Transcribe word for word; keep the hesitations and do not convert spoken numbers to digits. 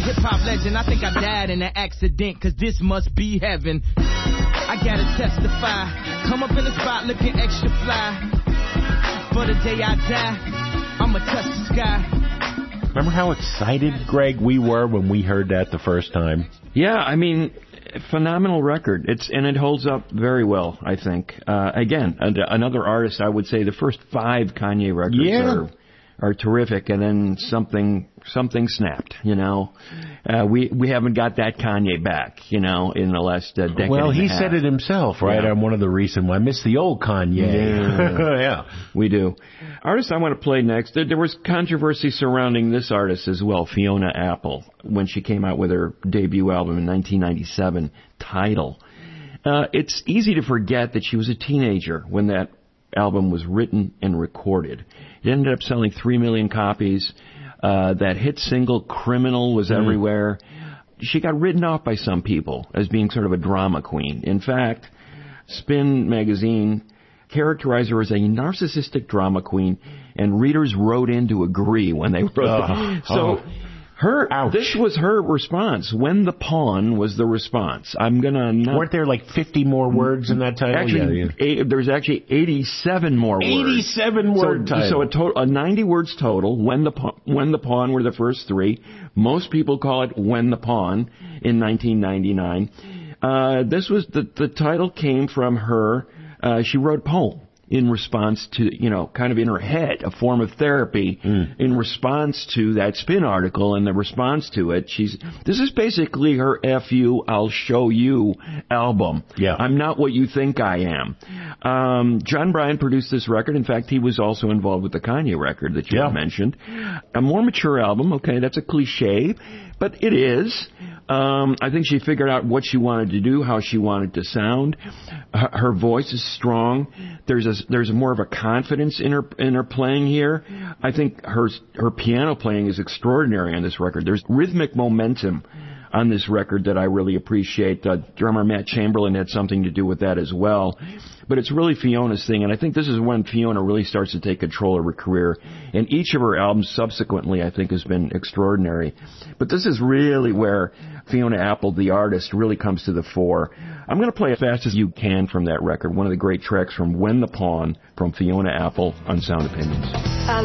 hip-hop legend. I think I died in an accident, cause this must be heaven. I gotta testify. Come up in the spot looking extra fly. For the day I die, I'ma touch the sky. Remember how excited, Greg, we were when we heard that the first time? Yeah, I mean, phenomenal record. It's and it holds up very well, I think. Uh, again, another artist, I would say the first five Kanye records yeah. are are terrific, and then something something snapped, you know. Uh, we we haven't got that Kanye back, you know, in the last uh, decade. Well, and he a half. said it himself, right, yeah. on one of the recent, I miss the old Kanye. Yeah. yeah. We do. Artist I want to play next, there, there was controversy surrounding this artist as well, Fiona Apple, when she came out with her debut album in nineteen ninety-seven, Tidal. Uh, it's easy to forget that she was a teenager when that album was written and recorded. It ended up selling three million copies. Uh, that hit single, Criminal, was mm. everywhere. She got written off by some people as being sort of a drama queen. In fact, Spin magazine characterized her as a narcissistic drama queen, and readers wrote in to agree when they wrote oh, it. So oh. her, Ouch. this was her response. When the Pawn was the response. I'm gonna not... Weren't there like fifty more words in that title? Actually, yeah, yeah. Eight, there's actually eighty-seven more words. eighty-seven word so, title. So a, to- a ninety words total. When the Pawn, when the Pawn were the first three. Most people call it When the Pawn in nineteen ninety-nine. Uh, this was the the title came from her. Uh, she wrote a poem in response to, you know, kind of in her head, a form of therapy mm. in response to that Spin article, and the response to it, she's, this is basically her F you, I'll show you album. Yeah. I'm not what you think I am. Um, John Bryan produced this record. In fact, he was also involved with the Kanye record that you yeah. had mentioned. A more mature album, okay, that's a cliche, but it is. Um, I think she figured out what she wanted to do, how she wanted to sound. Her, her voice is strong. There's a, there's more of a confidence in her in her playing here. I think her her piano playing is extraordinary on this record. There's rhythmic momentum on this record that I really appreciate. Uh, drummer Matt Chamberlain had something to do with that as well. But it's really Fiona's thing, and I think this is when Fiona really starts to take control of her career. And each of her albums subsequently, I think, has been extraordinary. But this is really where Fiona Apple, the artist, really comes to the fore. I'm going to play as fast as you can from that record, one of the great tracks from When the Pawn from Fiona Apple on Sound Opinions.